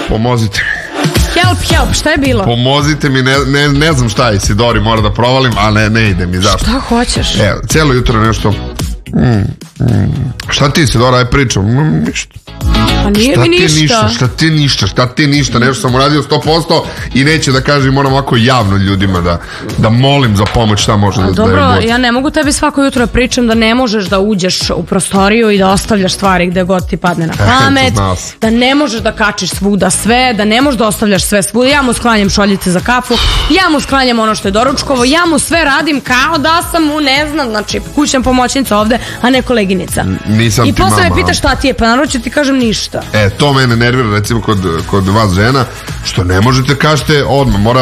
Pomozite. Help, šta je bilo? Pomozite mi, ne znam šta je, Isidori, mora da provalim, ali ne ide mi, zašto? Šta hoćeš? Cijelo jutro nešto... Šta ti, Isidora, aj pričam? Ništa. Pa nije mi ništa. Šta ti ništa, nešto sam uradio 100% i neće da kažem, moram ovako javno ljudima da molim za pomoć, šta može da je dobro, god. ja ne mogu tebi svako jutro da pričam da ne možeš da uđeš u prostoriju i da ostavljaš stvari gde god ti padne na pamet, da ne možeš da kačiš svuda sve, da ne možeš da ostavljaš sve svuda. Ja mu sklanjam šoljice za kafu, ja mu sklanjam ono što je doručkovo, ja mu sve radim kao da sam mu, ne znam, znači kućna pomoćnica ovde, a ne koleginica. Nisam i ti posle mama. me pitaš šta ti je, pa naravno ću ti kažem ništa. To mene nervira, recimo kod vas žena, što ne možete kažete odmah, mora